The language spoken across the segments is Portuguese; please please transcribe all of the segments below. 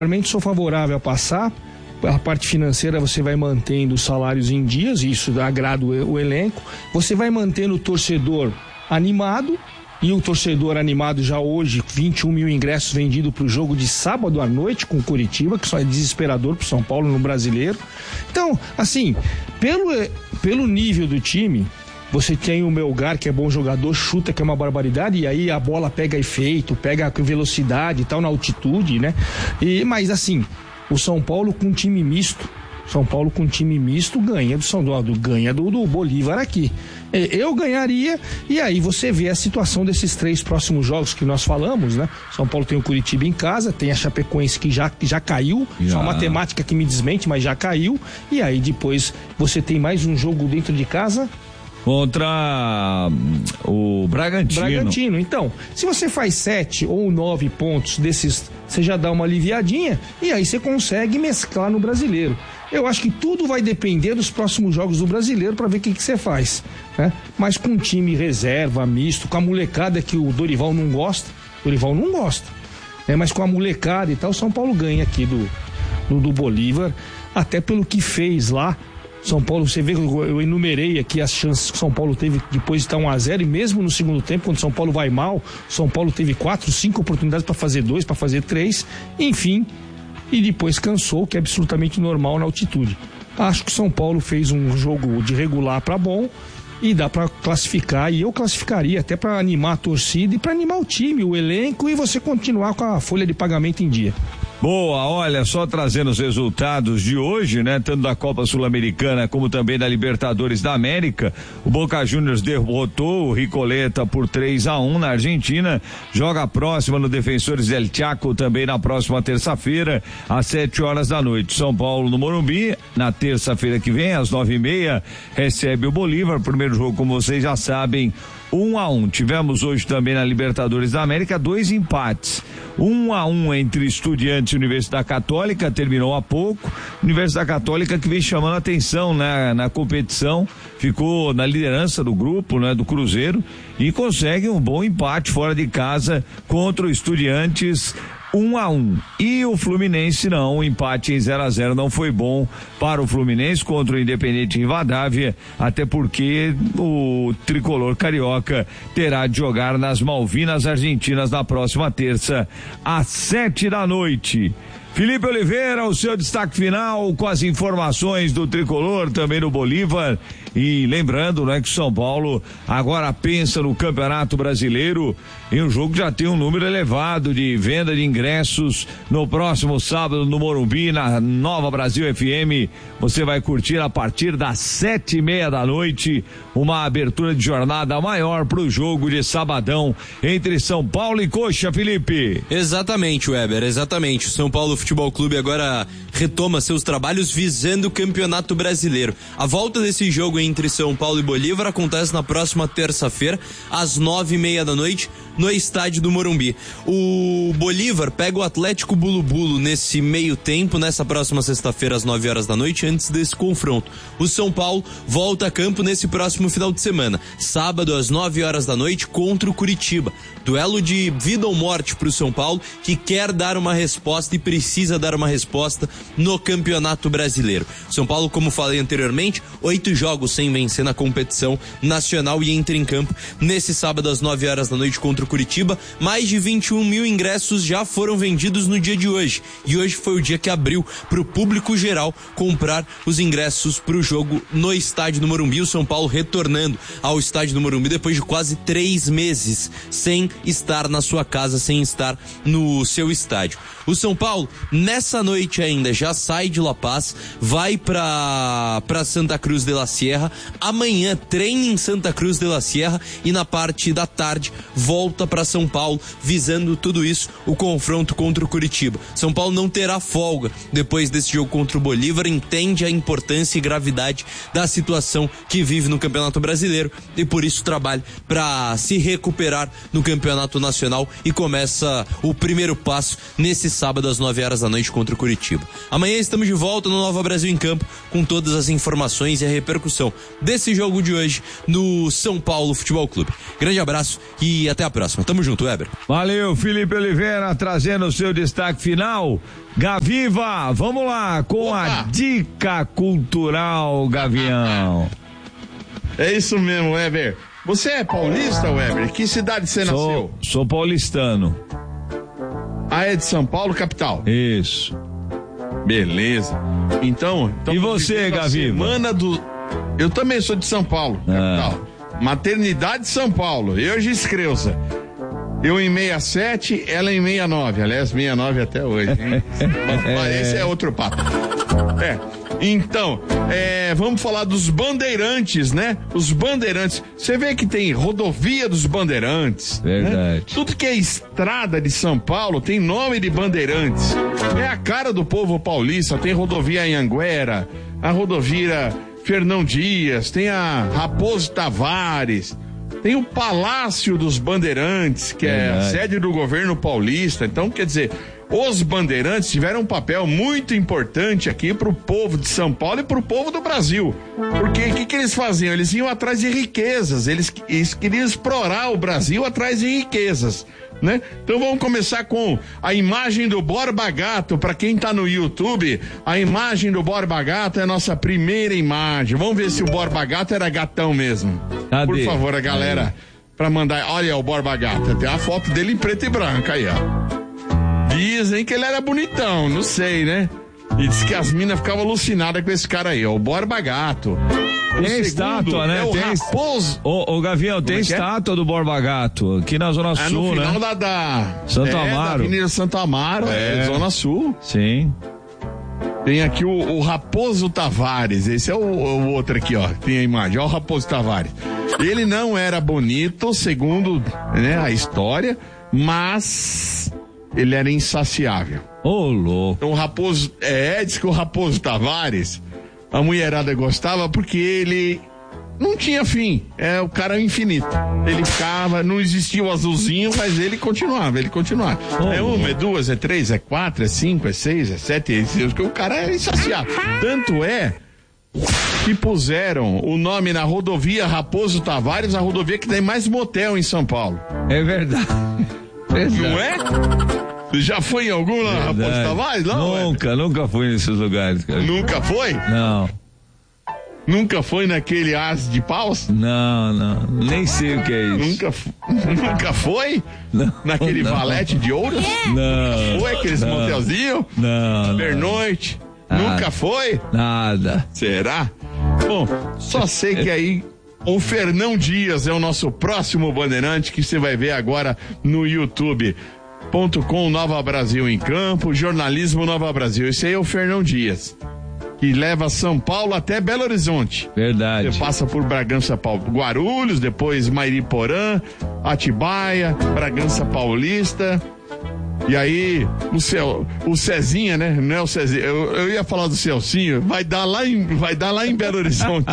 Particularmente sou favorável a passar. A parte financeira você vai mantendo os salários em dias, isso agrada o elenco. Você vai mantendo o torcedor animado, e o torcedor animado já hoje, 21 mil ingressos vendidos para o jogo de sábado à noite com o Curitiba, que só é desesperador para o São Paulo no Brasileiro. Então, assim, pelo nível do time, você tem o Melgar, que é bom jogador, chuta, que é uma barbaridade, e aí a bola pega efeito, pega velocidade e tal, na altitude, né? Mas assim, o São Paulo com um time misto, ganha do Bolívar aqui. Eu ganharia, e aí você vê a situação desses 3 próximos jogos que nós falamos, né? São Paulo tem o Curitiba em casa, tem a Chapecoense que já caiu, só a matemática que me desmente, mas já caiu, e aí depois você tem mais um jogo dentro de casa contra o Bragantino. Então, se você faz 7 ou 9 pontos desses, você já dá uma aliviadinha e aí você consegue mesclar no Brasileiro. Eu acho que tudo vai depender dos próximos jogos do Brasileiro para ver o que você faz, né? Mas com um time reserva, misto, com a molecada que o Dorival não gosta, né? Mas com a molecada e tal, o São Paulo ganha aqui do Bolívar, até pelo que fez lá. São Paulo, você vê que eu enumerei aqui as chances que o São Paulo teve depois de estar 1-0, e mesmo no segundo tempo, quando o São Paulo vai mal, o São Paulo teve 4, 5 oportunidades para fazer 2, para fazer 3, enfim, e depois cansou, que é absolutamente normal na altitude. Acho que o São Paulo fez um jogo de regular para bom e dá para classificar, e eu classificaria até para animar a torcida e para animar o time, o elenco, e você continuar com a folha de pagamento em dia. Boa, olha, só trazendo os resultados de hoje, né? Tanto da Copa Sul-Americana como também da Libertadores da América. O Boca Juniors derrotou o Recoleta por 3-1 na Argentina. Joga a próxima no Defensores del Chaco também na próxima terça-feira, às 7h da noite. São Paulo no Morumbi, na terça-feira que vem, às 9h30, recebe o Bolívar. Primeiro jogo, como vocês já sabem, 1-1. Tivemos hoje também na Libertadores da América 2 empates. 1-1 entre Estudiantes e Universidade Católica, terminou há pouco. Universidade Católica que vem chamando a atenção, né, na competição, ficou na liderança do grupo, né, do Cruzeiro, e consegue um bom empate fora de casa contra o Estudiantes. 1-1. E o Fluminense não, o empate em 0-0 não foi bom para o Fluminense contra o Independente Rivadavia, até porque o tricolor carioca terá de jogar nas Malvinas Argentinas na próxima terça, às 7h. Felipe Oliveira, o seu destaque final com as informações do tricolor, também do Bolívar. E lembrando, né, que o São Paulo agora pensa no Campeonato Brasileiro, em um jogo que já tem um número elevado de venda de ingressos. No próximo sábado no Morumbi, na Nova Brasil FM, você vai curtir a partir das 7h30 uma abertura de jornada maior para o jogo de sabadão entre São Paulo e Coxa, Felipe. Exatamente, Weber, exatamente. O São Paulo Futebol Clube agora retoma seus trabalhos visando o Campeonato Brasileiro. A volta desse jogo entre São Paulo e Bolívar acontece na próxima terça-feira, às 9h30 no estádio do Morumbi. O Bolívar pega o Atlético Bulu-Bulu nesse meio tempo, nessa próxima sexta-feira às 9h, antes desse confronto. O São Paulo volta a campo nesse próximo final de semana, sábado às 9h contra o Curitiba. Duelo de vida ou morte para o São Paulo, que quer dar uma resposta e precisa dar uma resposta no Campeonato Brasileiro. São Paulo, como falei anteriormente, 8 jogos sem vencer na competição nacional, e entra em campo nesse sábado às 9h contra o Curitiba. Mais de 21 mil ingressos já foram vendidos no dia de hoje, e hoje foi o dia que abriu para o público geral comprar os ingressos para o jogo no estádio do Morumbi. O São Paulo retornando ao estádio do Morumbi depois de quase 3 meses sem estar na sua casa, sem estar no seu estádio. O São Paulo, nessa noite ainda, já sai de La Paz, vai para Santa Cruz de la Sierra, amanhã treina em Santa Cruz de la Sierra, e na parte da tarde volta para São Paulo, visando tudo isso, o confronto contra o Curitiba. São Paulo não terá folga depois desse jogo contra o Bolívar, entende a importância e gravidade da situação que vive no Campeonato Brasileiro, e por isso trabalha para se recuperar no Campeonato Nacional, e começa o primeiro passo nesse sábado às 9h contra o Curitiba. Amanhã estamos de volta no Nova Brasil em Campo, com todas as informações e a repercussão desse jogo de hoje no São Paulo Futebol Clube. Grande abraço e até a próxima. próxima. Tamo junto, Weber. Valeu, Felipe Oliveira, trazendo o seu destaque final. Gaviva, vamos lá com a dica cultural, Gavião. É isso mesmo, Weber. Você é paulista, Weber? Que cidade você nasceu? Sou paulistano. Ah, é de São Paulo, capital? Isso. Beleza. Então e você, Gaviva? Semana do... Eu também sou de São Paulo, capital. Maternidade São Paulo. Eu e Gis Creuza. Eu em 67, ela em 69. Aliás, 69 até hoje, hein? Esse é outro papo. Então, vamos falar dos bandeirantes, né? Os bandeirantes. Você vê que tem rodovia dos bandeirantes. Verdade. Né? Tudo que é estrada de São Paulo tem nome de bandeirantes. É a cara do povo paulista. Tem rodovia Anhanguera, a rodovia Fernão Dias, tem a Raposo Tavares, tem o Palácio dos Bandeirantes, que é a sede do governo paulista. Então, quer dizer, os bandeirantes tiveram um papel muito importante aqui pro povo de São Paulo e pro povo do Brasil. Porque o que eles faziam? Eles iam atrás de riquezas, eles queriam explorar o Brasil atrás de riquezas, né? Então vamos começar com a imagem do Borba Gato. Pra quem tá no YouTube, a imagem do Borba Gato é a nossa primeira imagem. Vamos ver se o Borba Gato era gatão mesmo. Cadê? Por favor, a galera, pra mandar. Olha o Borba Gato, tem a foto dele em preto e branco aí, ó. Dizem que ele era bonitão, não sei, né? E diz que as minas ficavam alucinadas com esse cara aí, ó, o Borba Gato. Tem estátua, né? É o tem Raposo. Ô, Gavião, tem estátua do Borba Gato aqui na Zona Sul, no final, né? da Santo Amaro. Da Avenida Santo Amaro, Zona Sul. Sim. Tem aqui o Raposo Tavares, esse é o outro aqui, ó, tem a imagem, ó, o Raposo Tavares. Ele não era bonito, segundo, né, a história, mas ele era insaciável. Ô, louco. Então o Raposo, diz que o Raposo Tavares, a mulherada gostava porque ele não tinha fim, o cara infinito. Ele ficava, não existia o azulzinho, mas ele continuava. É uma, é duas, é três, é quatro, é cinco, é seis, é sete, o cara é insaciável. Tanto é que puseram o nome na rodovia Raposo Tavares, a rodovia que tem mais motel em São Paulo. É verdade. Não é? Você já foi em algum lá, Raposo Tavares? Não, nunca fui nesses lugares, cara. Nunca foi? Não. Nunca foi naquele As de Paus? Não, nem sei o que é isso. Nunca foi? Não. Naquele valete de ouro? Não. Foi aqueles motelzinhos? Não. Pernoite? Nunca foi? Nada. Será? Bom, só sei que aí o Fernão Dias é o nosso próximo bandeirante que você vai ver agora no YouTube.com Nova Brasil em Campo, Jornalismo Nova Brasil. Esse aí é o Fernão Dias, que leva São Paulo até Belo Horizonte. Verdade. Você passa por Bragança, Guarulhos, depois Mairiporã, Atibaia, Bragança Paulista. E aí, o Cezinha, né? Não é o Cezinha. Eu ia falar do Celcinho, vai dar lá em Belo Horizonte.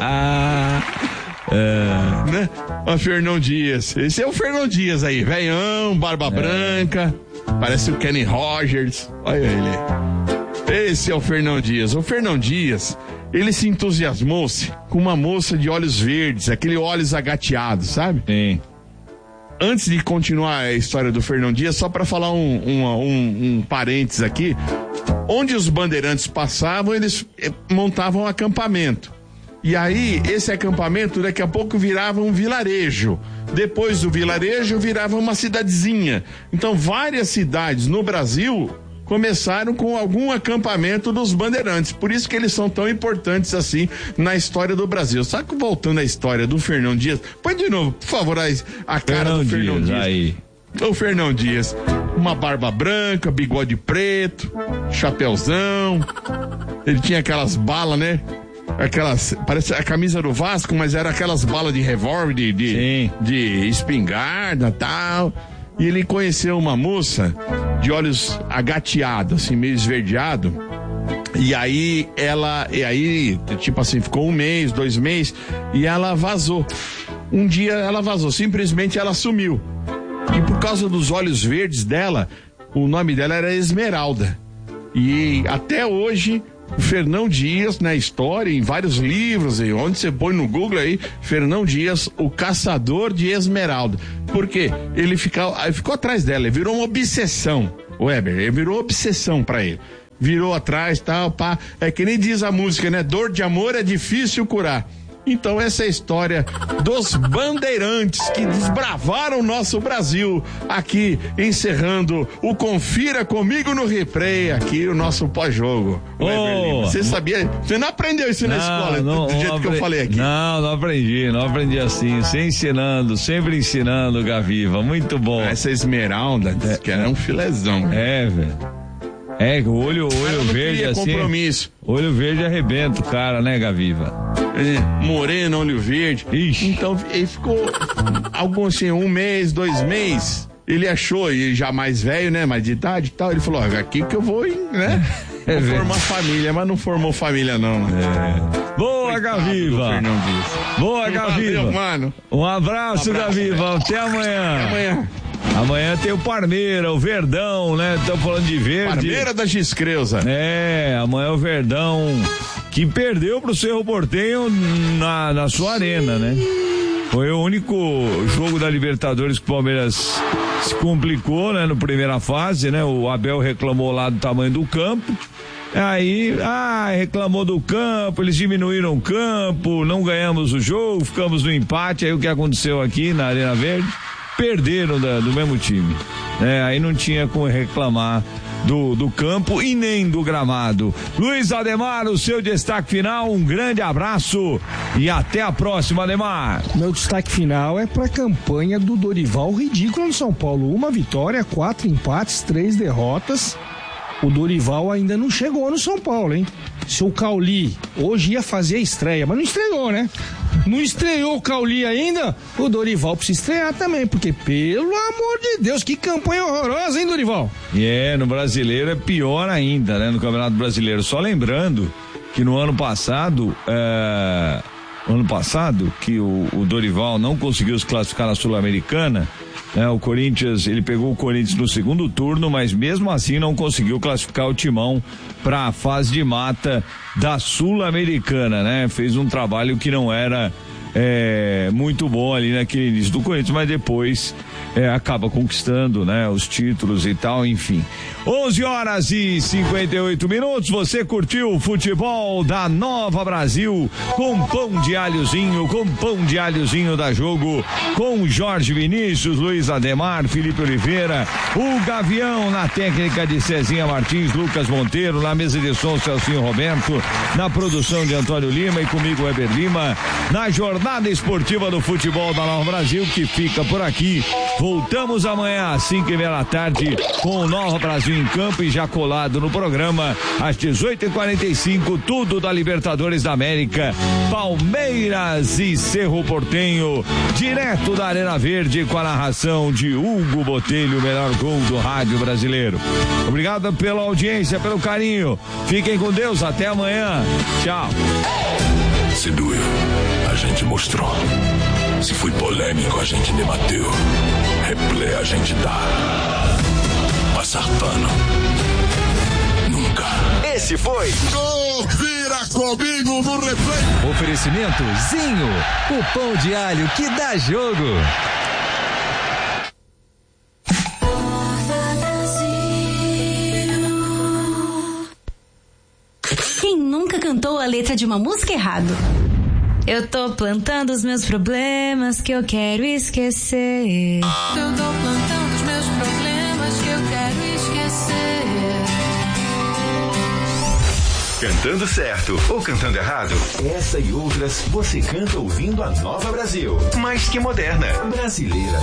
Né? O Fernão Dias. Esse é o Fernão Dias aí, velhão, barba branca, parece o Kenny Rogers. Olha ele. Esse é o Fernão Dias. O Fernão Dias, ele se entusiasmou-se com uma moça de olhos verdes, aquele olhos agateados, sabe? Sim. Antes de continuar a história do Fernão Dias, só para falar um parênteses aqui, onde os bandeirantes passavam, eles montavam um acampamento. E aí, esse acampamento daqui a pouco virava um vilarejo. Depois do vilarejo, virava uma cidadezinha. Então, várias cidades no Brasil começaram com algum acampamento dos bandeirantes. Por isso que eles são tão importantes assim na história do Brasil. Só que voltando à história do Fernão Dias, põe de novo, por favor, a cara do Fernão Dias. Aí. O Fernão Dias, uma barba branca, bigode preto, chapéuzão. Ele tinha aquelas balas, né? Parece a camisa do Vasco, mas era aquelas balas de revólver, de espingarda e tal. E ele conheceu uma moça de olhos agateados, assim, meio esverdeado. E aí tipo assim, ficou 1 mês, 2 meses, e ela vazou. Um dia ela vazou, simplesmente ela sumiu. E por causa dos olhos verdes dela, o nome dela era Esmeralda. E até hoje Fernão Dias, na história, em vários livros, e onde você põe no Google aí, Fernão Dias, o caçador de esmeralda. Por quê? Ele ficou atrás dela, ele virou uma obsessão, Weber, ele virou obsessão pra ele. Virou atrás, tal, pá. É que nem diz a música, né? Dor de amor é difícil curar. Então essa é a história dos bandeirantes que desbravaram o nosso Brasil, aqui encerrando o Confira Comigo no Replay, aqui o nosso pós-jogo. Você sabia? Você não aprendeu isso na escola, do jeito que eu falei aqui? Não aprendi assim, sempre ensinando, Gaviva, muito bom. Essa esmeralda, que era um filezão. Velho. O olho verde assim. Compromisso. Olho verde arrebenta o cara, né, Gaviva? Moreno, olho verde. Ixi. Então, ele ficou algo assim, 1 mês, 2 meses. Ele achou, e já mais velho, né, mais de idade e tal, ele falou, aqui que eu vou, né? Vou formar família, mas não formou família não, né? Boa, Gaviva! Boa, Gaviva! Valeu, mano. Um abraço, Gaviva, até amanhã. Amanhã tem o Parmeira, o Verdão, né? Estamos falando de verde. Parmeira da Giscreusa. Amanhã o Verdão, que perdeu pro Cerro Porteño na sua arena, né? Foi o único jogo da Libertadores que o Palmeiras se complicou, né? Na primeira fase, né? O Abel reclamou lá do tamanho do campo. Aí, reclamou do campo, eles diminuíram o campo, não ganhamos o jogo, ficamos no empate. Aí o que aconteceu aqui na Arena Verde? Perderam do mesmo time, né? Aí não tinha como reclamar do campo e nem do gramado. Luiz Ademar, o seu destaque final, um grande abraço e até a próxima, Ademar. Meu destaque final é para a campanha do Dorival ridícula no São Paulo. 1 vitória, 4 empates, 3 derrotas. O Dorival ainda não chegou no São Paulo, hein? Se o Cauli hoje ia fazer a estreia, mas não estreou, né? Não estreou o Cauli ainda, o Dorival precisa estrear também, porque pelo amor de Deus, que campanha horrorosa, hein, Dorival? No brasileiro é pior ainda, né? No Campeonato Brasileiro. Só lembrando que no ano passado, que o Dorival não conseguiu se classificar na Sul-Americana, o Corinthians, ele pegou o Corinthians no segundo turno, mas mesmo assim não conseguiu classificar o Timão para a fase de mata da Sul-Americana, né? Fez um trabalho que não era muito bom ali naquele início do Corinthians, mas depois acaba conquistando, né, os títulos e tal, enfim. 11h58. Você curtiu o futebol da Nova Brasil com pão de alhozinho da Jogo, com Jorge Vinícius, Luiz Ademar, Felipe Oliveira, o Gavião na técnica de Cezinha Martins, Lucas Monteiro, na mesa de som Celcinho Roberto, na produção de Antônio Lima e comigo Weber Lima, na jornada esportiva do futebol da Nova Brasil, que fica por aqui. Voltamos amanhã às 5h30 com o Nova Brasil em campo e já colado no programa às 18h45, tudo da Libertadores da América, Palmeiras e Cerro Porteño, direto da Arena Verde com a narração de Hugo Botelho, o melhor gol do rádio brasileiro. Obrigado pela audiência, pelo carinho. Fiquem com Deus, até amanhã. Tchau. Se doeu, a gente mostrou. Se foi polêmico, a gente debateu. Replay a gente dá. Passar pano. Nunca. Esse foi Confira Comigo no Replay. Oferecimento Zinho, o pão de alho que dá jogo. Quem nunca cantou a letra de uma música errado? Eu tô plantando os meus problemas que eu quero esquecer. Eu tô plantando os meus problemas que eu quero esquecer. Cantando certo ou cantando errado? Essa e outras você canta ouvindo a Nova Brasil. Mais que moderna, brasileira.